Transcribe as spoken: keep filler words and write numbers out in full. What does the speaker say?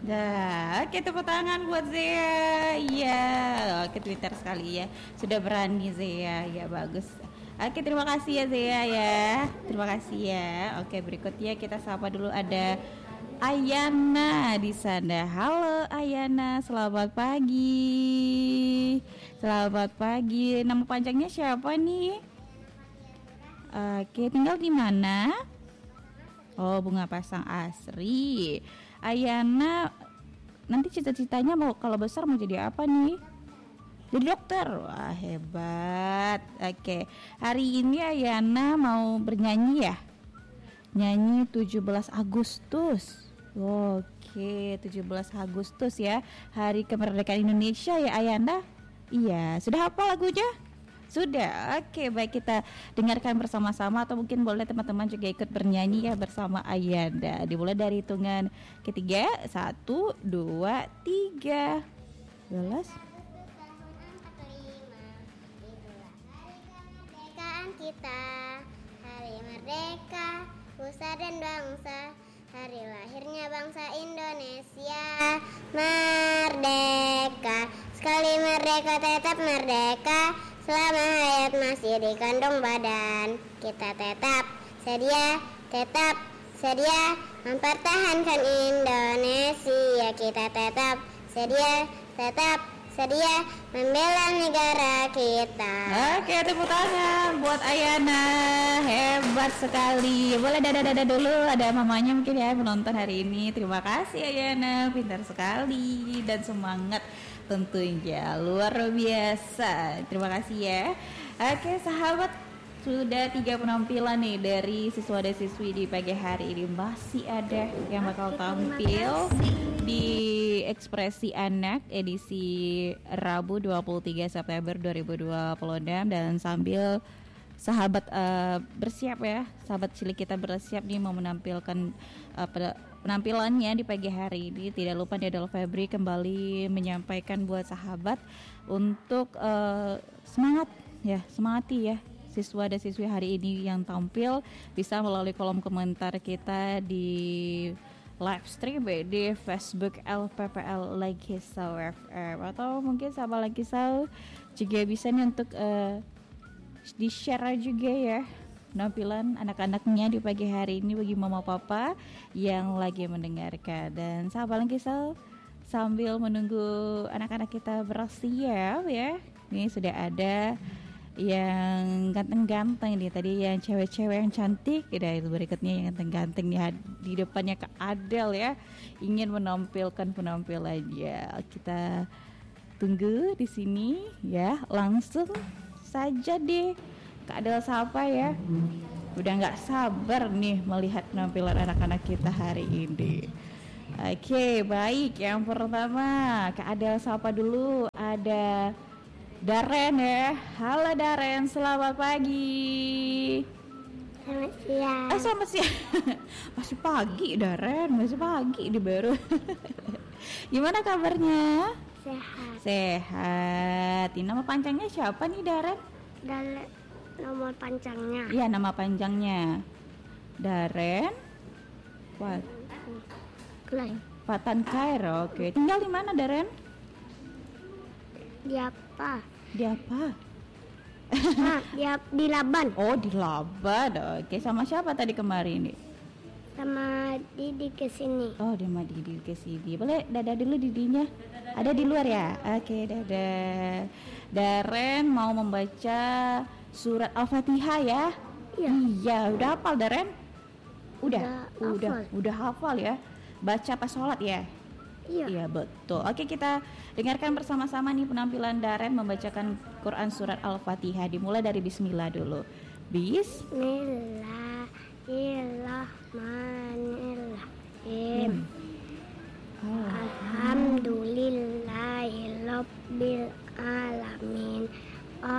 Dah, oke tepuk tangan buat Zea. Iya, oke Twitter sekali ya. Sudah berani Zea, ya bagus. Oke, terima kasih ya Zea ya. Terima kasih ya. Oke, berikutnya kita sapa dulu ada Ayana di sana. Halo Ayana, selamat pagi. Selamat pagi. Nama panjangnya siapa nih? Oke, tinggal di mana? Oh, Bunga Pasang Asri. Ayana nanti cita-citanya mau kalau besar mau jadi apa nih? Jadi dokter. Wah, hebat. Oke. Hari ini Ayana mau bernyanyi ya? Nyanyi tujuh belas Agustus. Oke, tujuh belas Agustus ya. Hari kemerdekaan Indonesia ya Ayana? Iya, sudah hafal lagunya? Sudah, oke baik kita dengarkan bersama-sama atau mungkin boleh teman-teman juga ikut bernyanyi ya bersama Ayanda. Dimulai dari hitungan ketiga, satu, dua, tiga. Jelas? Kemerdekaan kita, hari merdeka, nusa dan bangsa, hari lahirnya bangsa Indonesia. Merdeka, sekali merdeka tetap merdeka. Selama hayat masih di kandung badan, kita tetap sedia, tetap sedia mempertahankan Indonesia. Kita tetap sedia, tetap sedia membela negara kita. Oke, tepuk tangan buat Ayana, hebat sekali. Boleh dada-dada dulu, ada mamanya mungkin ya menonton hari ini. Terima kasih Ayana, pintar sekali dan semangat. Tentunya luar biasa. Terima kasih ya. Oke sahabat, sudah tiga penampilan nih dari siswa dan siswi di pagi hari ini. Masih ada yang bakal tampil di Ekspresi Anak edisi Rabu dua puluh tiga September dua ribu dua puluh enam. Dan sambil sahabat uh, bersiap ya, sahabat cilik kita bersiap nih mau menampilkan uh, penampilannya di pagi hari ini. Tidak lupa Dedel Febri kembali menyampaikan buat sahabat untuk uh, semangat ya, semangati ya siswa dan siswi hari ini yang tampil bisa melalui kolom komentar kita di live stream di Facebook L P P L Lankisau F M, atau mungkin sahabat Lankisau juga bisa nih untuk uh, di share juga ya penampilan anak-anaknya di pagi hari ini bagi mama papa yang lagi mendengarkan. Dan sahabat Lankisau sambil menunggu anak-anak kita bersiap ya, ini sudah ada yang ganteng-ganteng nih tadi, yang cewek-cewek yang cantik. Udah itu berikutnya yang ganteng-ganteng nih di depannya Kak Adel ya, ingin menampilkan penampilannya. Kita tunggu di sini ya, langsung saja deh Kak Adel sapa ya. Udah nggak sabar nih melihat penampilan anak-anak kita hari ini. Oke baik, yang pertama Kak Adel sapa dulu ada Daren ya. Halo Daren, selamat pagi. Selamat siang. Eh selamat siang. Masih pagi Daren, masih pagi di baru. Gimana kabarnya? Sehat. Sehat. Ini nama panjangnya siapa nih Daren? Dan nomor panjangnya. Iya nama panjangnya Daren Wat Klein. Fatan Khair. Oke, tinggal di mana Daren? Di apa? Di apa? Ah, di, di Laban. Oh di Laban. Oke, sama siapa tadi kemarin nih? Sama Didi kesini. Oh di sama Didi kesini. Boleh dada dulu Didinya. Ada di luar ya? Oke dada. Daren mau membaca surat Al-Fatihah ya? Iya. Iya, udah hafal Daren? Udah, Udah udah, hafal. udah hafal ya. Baca pas sholat ya? Iya. Iya betul. Oke kita dengarkan bersama-sama nih penampilan Daren membacakan Quran surat Al-Fatihah. Dimulai dari Bismillah dulu. Bis. Bismillahirrahmanirrahim.